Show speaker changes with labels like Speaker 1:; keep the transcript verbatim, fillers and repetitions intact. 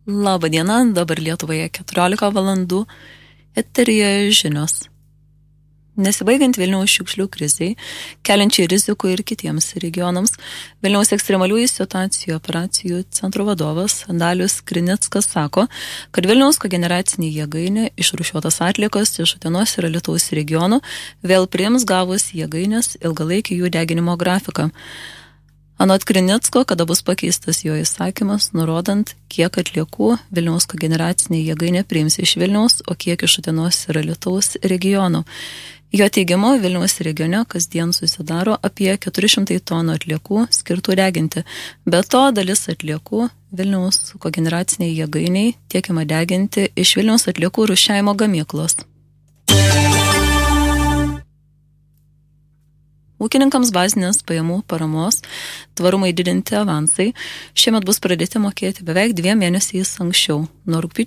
Speaker 1: Labą dieną, dabar Lietuvoje keturiolika valandų, eteryje žinios. Nesibaigiant Vilniaus šiukšlių krizei, keliančiai rizikų ir kitiems regionams, Vilniaus ekstremaliųjų situacijų operacijų centro vadovas Dalius Krinickas sako, kad Vilniaus kogeneracinė jėgainė išrūšiuotas atliekos iš Utenos ir Alytaus regionų vėl priims gavus jėgainės ilgalaikį jų deginimo grafiką. Anot Krinicko, kada bus pakeistas jo įsakymas, nurodant, kiek atliekų Vilniaus kogeneracinė jėgainė priims iš Vilniaus, o kiek iš Utenos ir Alytaus regionų. Jo teigimu, Vilniaus regione kasdien susidaro apie keturi šimtai tonų atliekų skirtų deginti. Be to, dalis atliekų Vilniaus kogeneraciniai jėgainiai tiekiama deginti iš Vilniaus atliekų rūšiavimo gamyklos. Ūkininkams bazinės pajamų paramos tvarumai didinti avansai šiemet bus pradėti mokėti beveik dviem mėnesiais anksčiau. Nuo rugpjūčio